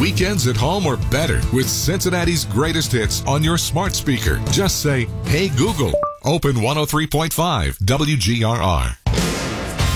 weekends at home are better with Cincinnati's greatest hits on your smart speaker. Just say, "Hey Google, open 103.5 WGRR."